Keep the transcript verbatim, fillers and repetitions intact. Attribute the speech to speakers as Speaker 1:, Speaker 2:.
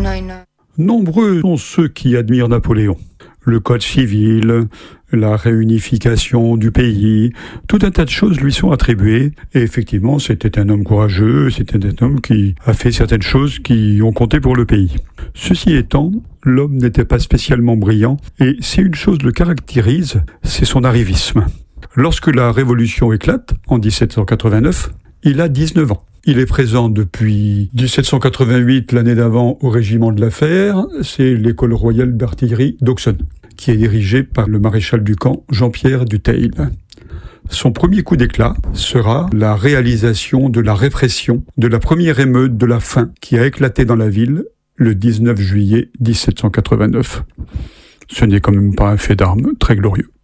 Speaker 1: Nombreux sont ceux qui admirent Napoléon. Le code civil, la réunification du pays, tout un tas de choses lui sont attribuées. Et effectivement, c'était un homme courageux, c'était un homme qui a fait certaines choses qui ont compté pour le pays. Ceci étant, l'homme n'était pas spécialement brillant, et si une chose le caractérise, c'est son arrivisme. Lorsque la Révolution éclate, en dix-sept cent quatre-vingt-neuf, il a dix-neuf ans. Il est présent depuis dix-sept cent quatre-vingt-huit, l'année d'avant, au régiment de la Fère. C'est l'école royale d'artillerie d'Auxonne, qui est dirigée par le maréchal du camp Jean-Pierre Dutheil. Son premier coup d'éclat sera la réalisation de la répression de la première émeute de la faim qui a éclaté dans la ville le dix-neuf juillet mille sept cent quatre-vingt-neuf. Ce n'est quand même pas un fait d'armes très glorieux.